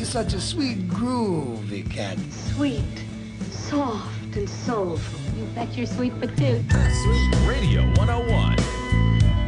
such a sweet, groovy cat. Sweet, soft, and soulful. You bet you're sweet, but too. Sweet Radio 101.